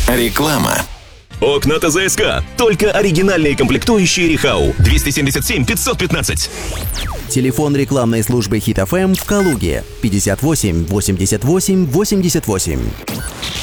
Реклама. Окна ТЗСК. Только оригинальные комплектующие Рихау. 277 515. Телефон рекламной службы Хит FM в Калуге 58 88 88.